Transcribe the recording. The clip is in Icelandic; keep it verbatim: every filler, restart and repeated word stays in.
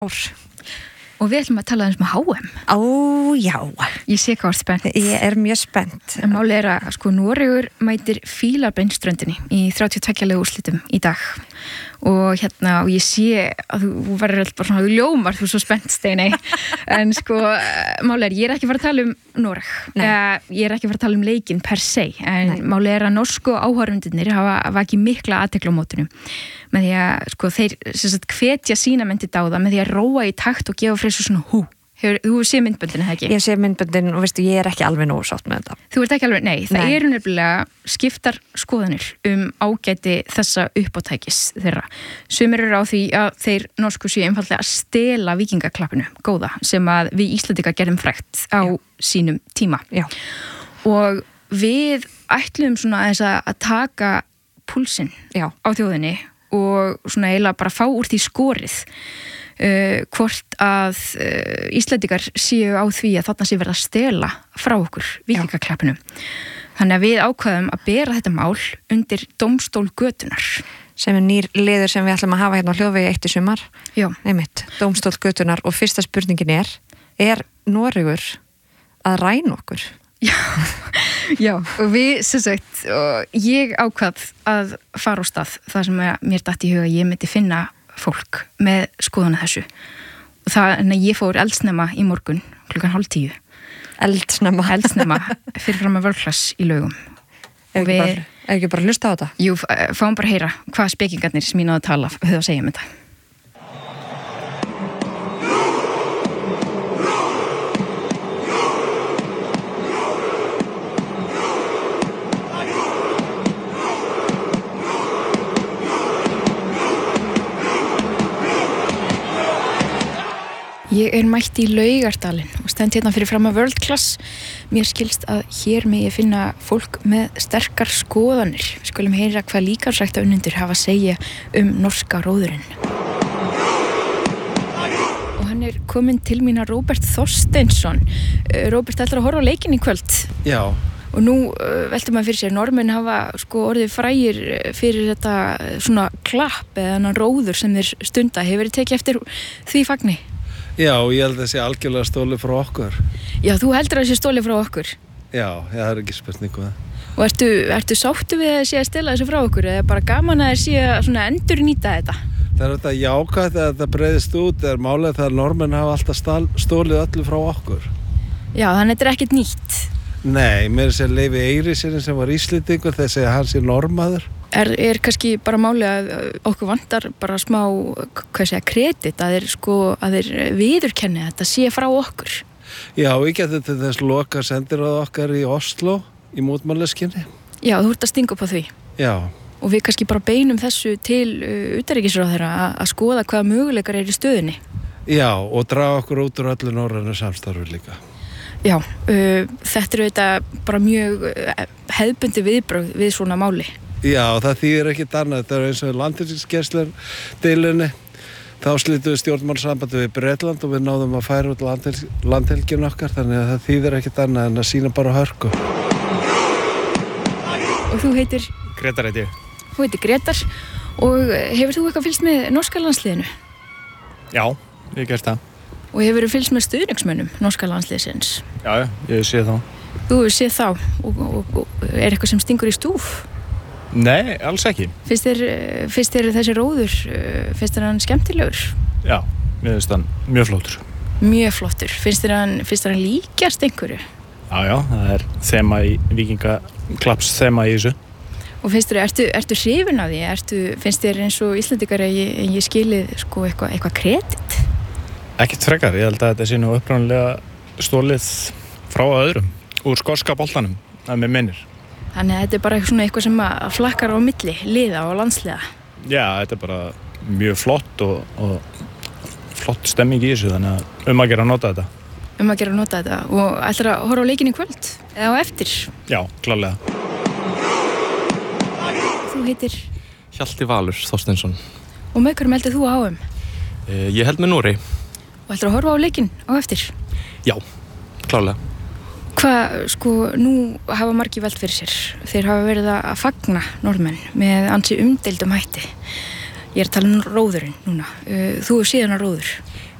ár. Og við ætlum að tala um H M. Ó, já. Ég sé hvað er spennt. Ég er mjög spennt. En máli er að sko Noregur mætir Fílabeinsströndinni í þrjátíu og tveggja liða úrslitum í dag. Og hérna, og ég sé að þú verður alltaf bara svona ljómar, þú er svo spennt, Steiney. En sko, máli er, ég er ekki að fara að tala um Noreg. Uh, ég er ekki að fara að tala um leikinn per se. En Nei. Máli er að norsku áhorfendurnir hafa vakið mikla athygli á mótinu. Með því að, sko, þeir sem sagt hvetja sína myndi dáða með því að róa í takt og gefa fyrir svo svona hú. Hefur, þú sé myndböndin, eða ekki? Ég sé myndböndin og veistu, ég er ekki alveg nógu sátt með þetta. Þú ert ekki alveg, nei, það Nei. eru nefnilega skiptar skoðanir um ágæti þessa uppátækis þeirra. Sumir eru á því að þeir norsku séu einfaldlega að stela víkingaklappinu, góða, sem að við Íslendingar gerðum frægt á Já. Sínum tíma. Já. Og við ætlum svona þess að taka púlsinn Já. Á þjóðinni og svona eiginlega bara fá úr því skorið. Uh, hvort að uh, Íslendingar séu á því að þarna sé verið að stela frá okkur víkingaklappinu. Þannig að við ákveðum að bera þetta mál undir dómstól götunar. Sem er nýr liður sem við ætlum að hafa hérna á hljóðvegi eitt í sumar. Já. Einmitt, dómstól götunar og fyrsta spurningin er, er Noregur að ræna okkur? Já, já, og við, sem sagt, og ég ákvað að fara á stað þar sem mér datt í huga að ég myndi finna fólk með skoðuna þessu. Og það, en ég fór eldsnemma í morgun, klukkan hálf tíu. Eldsnemma? Eldsnemma, fyrir fram að vörklass í Laugum. Er ekki, bara, er ekki bara að hlusta á þetta? Jú, fáum bara að heyra hvað spekingarnir sem ég náðu að tala höfðu að segja um þetta. Ég er mætt í Laugardalinn og stend hérna fyrir fram að World Class. Mér skilst að hér megi finna fólk með sterkar skoðanir. Við skulum heyra hvað líkamsræktaunendur hafa að segja um norska róðurinn. Og hann er kominn til mín að Róbert Þorsteinsson. Róbert, ætlar að horfa á leikinn í kvöld? Já. Og nú uh, veltum maður fyrir sér, normenn hafa sko orðið frægir fyrir þetta svona klapp eða annan róður sem þeir stunda. Hefur þið tekið eftir því fagni? Já, ég held að það sé algjörlega stólið frá okkur. Já, þú heldur að það sé stólið frá okkur? Já, það er ekki spurningu það. Og ertu, ertu sáttu við að sé að stela þessu frá okkur eða bara gaman að sé að svona endur nýta þetta? Það er þetta jákvætt að þetta breiðist út er málið þegar normenn hafa alltaf stál, stólið öllu frá okkur. Já, þannig þetta er ekkert nýtt. Nei, mér sé Leifi Eirísson sem var Íslendingur þegar segja hann sé normaður. Er, er kannski bara máli að okkur vantar bara smá, hvað segja, kredit að þeir sko, að þeir viðurkenni þetta sé frá okkur? Já, við getum til þess loka sendiráð okkar í Oslo í mótmælaskinni. Já, þú ert að stinga upp á því. Já. Og við kannski bara beinum þessu til uh, utanríkisráðherra að, að skoða hvaða möguleikar er í stöðunni. Já, og draga okkur út úr öllu norrænu samstarfi líka. Já, uh, þetta er auðvitað bara mjög uh, hefðbundi viðbrögð við svona máli. Já, það þýðir ekkert annað. Þetta er eins og landhelgisgæslan deilunni. Þá slítum við stjórnmálssambandi við Bretland og við náðum að færa út landhel landhelgin okkar, þannig að það þýðir ekkert annað en að sýna bara hörku. Og þú heitir? Gretar heiti ég. Þú heitir Gretar og hefur þú eitthvað fylgst með norska landsliðinu? Já, ég hef gert það. Og hefur þú fylgst með stuðningsmönnum norska landsliðsins? Já, já, ég sé þá. Þú hefur séð þá og, og, og er eitthvað sem stingur í stúf? Nei, alls ekki. Finnst þér, finnst þér þessi róður, finnst þér hann skemmtilegur? Já, mér finnst hann mjög flottur. Mjög flottur. Finnst þér hann, finnst þér hann líkjast einhverju? Já, já, það er þema í víkingaklapps þema í þessu. Og finnst þér, ertu, ertu hrifin af því? Ertu, finnst þér eins og Íslendingar að ég, ég skilið sko eitthvað eitthva kredit? Ekkert frekar, ég held að þetta sé nú upprunalega stólið frá öðrum, úr skoska boltanum, að mér minnir. Þannig að þetta er bara svona eitthvað sem að flakkar á milli, liða og landsliða. Já, þetta er bara mjög flott og, og flott stemming í þessu, þannig að um að gera að nota þetta. Um að gera að nota þetta og ætlar að horfa á leikinn í kvöld eða á eftir? Já, klárlega. Þú heitir? Hjalti Valur Þorsteinsson. Og með hverjum heldur þú á H M? Eh, ég held með Noregi. Og ætlar að horfa á leikinn á eftir? Já, klárlega. Hvað, sko, nú hafa margir velt fyrir sér. Þeir hafa verið að fagna norðmenn með ansi umdeildum hætti. Ég er að tala um róðurinn núna. Þú er síðan að róður.